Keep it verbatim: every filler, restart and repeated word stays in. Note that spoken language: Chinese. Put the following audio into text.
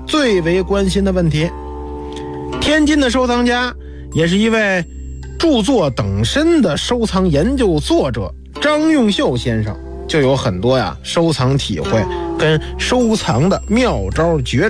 最为关心的问题。天津的收藏家，也是一位著作等身的收藏研究作者张用秀先生，就有很多呀收藏体会跟收藏的妙招绝